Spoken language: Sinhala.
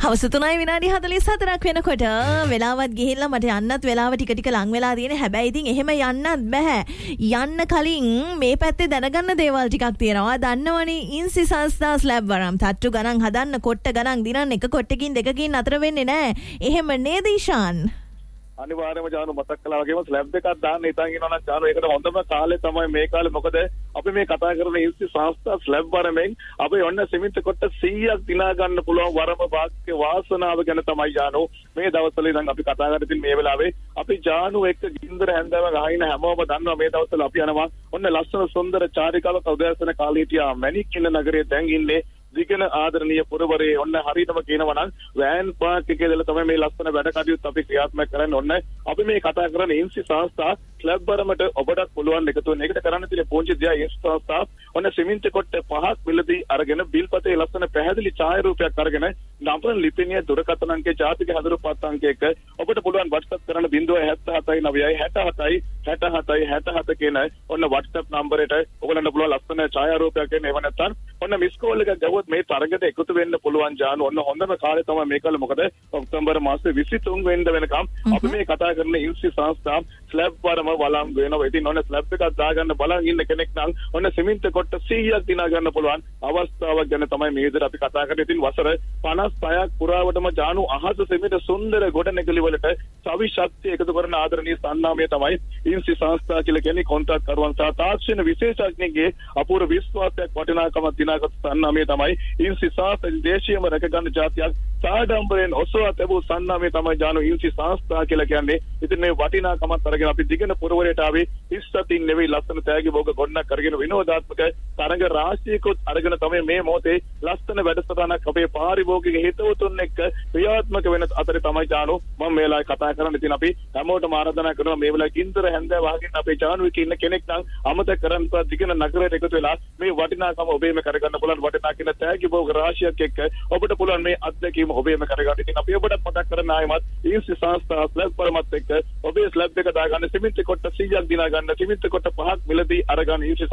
හවස 3:44 වෙනකොට වෙලාවත් ගිහිල්ලා මට යන්නත් වෙලාව ටික ටික ලං වෙලා තියෙන. හැබැයි ඉතින් එහෙම යන්නත් බෑ. යන්න කලින් මේ පැත්තේ දැනගන්න දේවල් ටිකක් තියෙනවා. දන්නවනේ ඉන්සි සංස්ථා ස්ලැබ් වරම් තට්ටු ගණන් හදන්න කොට්ට ගණන් දිනන්න එක කොට්ටකින් දෙකකින් අතර වෙන්නේ නෑ. එහෙම නේද ඊෂාන්? අනිවාර්යයෙන්ම ජානු මතක් කළා වගේම ස්ලැබ් එකක් දාන්න හිතන් ඉන්නවා නම් ජානු ඒකට හොඳම කාලේ තමයි මේ කාලේ. මොකද අපි මේ කතා කරන ඉන්සි සංස්ථා ස්ලැබ් වරමෙන් අපි ඔන්න සිමෙන්ති කොට 100ක් දිනා ගන්න පුළුවන් වරම වාක්‍ය වාසනාව ගැන තමයි ජානු මේ දවස්වල ඉඳන් අපි කතා කරලා ඉතින් මේ වෙලාවේ අපි ජානු එක්ක ගින්දර හැන්දාව ගහින හැමෝම දන්නවා මේ දවස්වල අපි යනවා ඔන්න ලස්සන සුන්දර චාරිකාවක උදෑසන කාලේ හිටියා මැණික් කිල්ල නගරයේ දැන් ඉන්නේ දිගන ආදරණීය පුරවරේ ඔන්න හරියටම කියනවා නම් වෑන් පාර්ක් එකේ දල තමයි මේ ලස්සන වැඩ කටයුතු අපි ක්‍රියාත්මක කරන්නේ. ඔන්න අපි මේ කතා කරන ඉන්සි සංස්ථා ස්ලැබ් වරමට ඔබට පුළුවන් එකතු වෙන එකට කරන්න තියෙන පොන්චි දියා ඉන්සි සංස්ථා ඔන්න සිමෙන්ති කොට 5ක් මිලදී අරගෙන බිල්පතේ ලස්සන පැහැදිලි ඡායාරූපයක් අරගෙන නම්බර ලිපිනිය දුරකථන අංකයේ ජාතික හඳුරුපත් අංකයක ඔබට පුළුවන් WhatsApp කරන්න 077 9යි 67යි 67යි 67 කියන ඔන්න WhatsApp නම්බරයට ඔයගලන්ට පුළුවන් ලස්සන ඡායාරූපයක් එන්න. එහෙම නැත්නම් ඔන්න මිස් කෝල් එකක් ගවොත් මේ තරගයට එකතු වෙන්න පුළුවන් ජානු. ඔන්න හොඳම කාලේ තමයි මේ කාලේ. මොකද ඔක්තෝබර් මාසේ 23 වෙනිදා වෙනකම් අපි මේ කතා කරන ඉන්සි සංස්ථා ස්ලැබ් වරම වළංගු වෙනවා. ඉතින් ඔන්න ස්ලැබ් එකක් දාගන්න බලන් ඉන්න කෙනෙක් නම් ඔන්න සිමෙන්ති කොට 100ක් දිනා ගන්න පුළුවන් අවස්ථාවක් ගැන තමයි මේ විදිහට අපි කතා කරන්නේ. ඉතින් වසර 56ක් පුරාවටම ජානු අහස සිමෙන්ති සුන්දර ගොඩනැගිලි වලට සවි ශක්තිය එකතු කරන ආදරණීය සන්නාමය තමයි ඉන්සි සංස්ථා කියලා කියන්නේ. කොන්ත්‍රාත් කරුවන් සහ තාක්ෂණ විශේෂඥයෙක්ගේ අපූර්ව විශ්වාසයක් වටිනාකමක් දිනාගත් සන්නාමය තමයි ඉන්සි සංස්ථා. දේශීයම රැක ගන්න જાතියක් සාඩම්බරෙන් ඔසවා තිබූ සන්නාමය තමයි ජානු ඉන්සි සංස්ථා කියලා කියන්නේ. ඉතින් මේ වටිනාකමත් අරගෙන අපි දිගන පුරවරයට ආවේ ඉස්සතින් නෙවෙයි ලස්සන තෑගි භෝග ගොඩනක් කරගෙන විනෝදාත්මක තරඟ රාශියකුත් අරගෙන තමයි මේ මොහොතේ ලස්සන වැඩසටහනක් අපේ පාරිභෝගික හිතවතුන් එක්ක ක්‍රියාත්මක වෙන අතරේ තමයි ජානු මම මේ වෙලාවේ කතා කරන්න. ඉතින් අපි හැමෝටම ආරාධනා කරනවා මේ වෙලාවේ කින්දර හැන්දෑව වහගෙන අපේ ජානු එකේ ඉන්න කෙනෙක් නම් අමතක කරන්න දිගන නගරයට එකතු වෙලා මේ වටිනාකම ඔබේම කරගන්න පුළුවන්. වටිනා කියන තෑගි භෝග රාශියක් එක්ක ඔබට පුළුවන් මේ අත්දැකීම ඔබේම කරගන්න. ඉතින් අපි ඔබට මතක් කරන ආයමත් ඉන්සි සංස්ථා ස්ලැබ් වරමත් එක්ක ඔබේ ස්ලැබ් එක දාගන්න සිමෙන්ති කොට 100ක් දිනා ගන්න සිමෙන්ති කොට 5ක් මිලදී අරගන්න ඉන්සි